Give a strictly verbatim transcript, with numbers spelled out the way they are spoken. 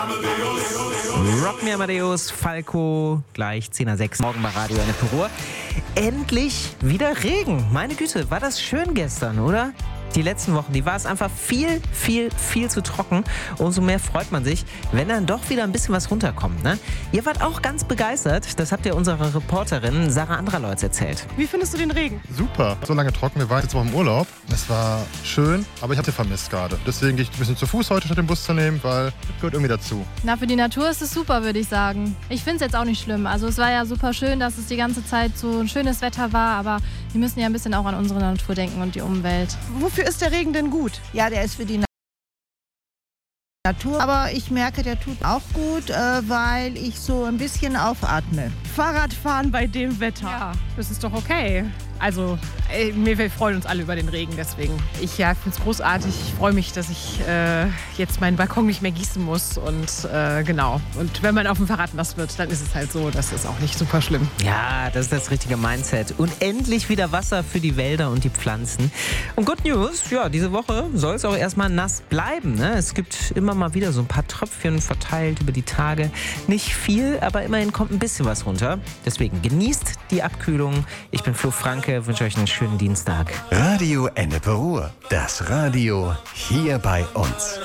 Rock Me Amadeus, Falco, gleich zehn Uhr sechs, morgen bei Radio Ennepe-Ruhr. Endlich wieder Regen. Meine Güte, war das schön gestern, oder? Die letzten Wochen, die war es einfach viel, viel, viel zu trocken. Umso mehr freut man sich, wenn dann doch wieder ein bisschen was runterkommt. Ne? Ihr wart auch ganz begeistert. Das habt ihr unserer Reporterin Sarah Andraleutz erzählt. Wie findest du den Regen? Super. So lange trocken. Wir waren jetzt auch im Urlaub. Es war schön, aber ich habe sie vermisst gerade. Deswegen gehe ich ein bisschen zu Fuß heute, statt den Bus zu nehmen, weil das gehört irgendwie dazu. Na, für die Natur ist es super, würde ich sagen. Ich finde es jetzt auch nicht schlimm. Also es war ja super schön, dass es die ganze Zeit so ein schönes Wetter war. Aber wir müssen ja ein bisschen auch an unsere Natur denken und die Umwelt. Wofür ist der Regen denn gut? Ja, der ist für die Natur. Aber ich merke, der tut auch gut, äh, weil ich so ein bisschen aufatme. Fahrradfahren bei dem Wetter. Ja, das ist doch okay. Also, ey, wir freuen uns alle über den Regen, deswegen. Ich ja, finde es großartig. Ich freue mich, dass ich äh, jetzt meinen Balkon nicht mehr gießen muss. Und äh, genau. Und wenn man auf dem Fahrrad nass wird, dann ist es halt so. Das ist auch nicht super schlimm. Ja, das ist das richtige Mindset. Und endlich wieder Wasser für die Wälder und die Pflanzen. Und Good News, ja, diese Woche soll es auch erstmal nass bleiben. Ne? Es gibt immer mal wieder so ein paar Tröpfchen verteilt über die Tage. Nicht viel, aber immerhin kommt ein bisschen was runter. Deswegen genießt die Abkühlung. Ich bin Flo Franke. Ich wünsche euch einen schönen Dienstag. Radio Ennepe-Ruhr. Das Radio hier bei uns.